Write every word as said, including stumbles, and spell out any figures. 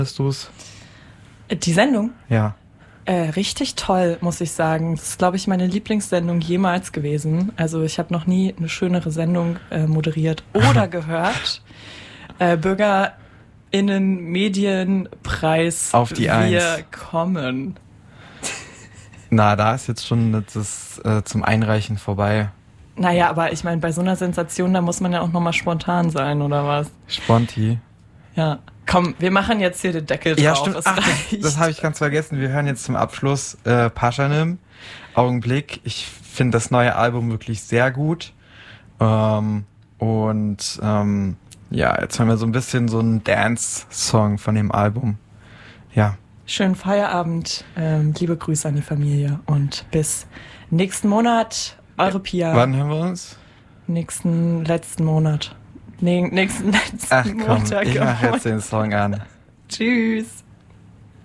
Hast du es? Die Sendung? Ja. Äh, richtig toll, muss ich sagen. Das ist, glaube ich, meine Lieblingssendung jemals gewesen. Also ich habe noch nie eine schönere Sendung äh, moderiert oder gehört. Äh, BürgerInnen Medienpreis. Auf die Wir Eins. kommen. Na, da ist jetzt schon das äh, zum Einreichen vorbei. Naja, aber ich meine, bei so einer Sensation, da muss man ja auch nochmal spontan sein, oder was? Sponti. Ja. Komm, wir machen jetzt hier den Deckel drauf. Ja, stimmt. Es Ach, das reicht. das habe ich ganz vergessen. Wir hören jetzt zum Abschluss äh, Paschanim. Augenblick. Ich finde das neue Album wirklich sehr gut. Ähm, und ähm, ja, jetzt hören wir so ein bisschen so einen Dance-Song von dem Album. Ja. Schönen Feierabend. Ähm, liebe Grüße an die Familie und bis nächsten Monat. Eure Pia. Wann hören wir uns? Nächsten, letzten Monat. Nee, nächsten, letzten Ach komm, Montag. ich mache jetzt den Song an. Tschüss.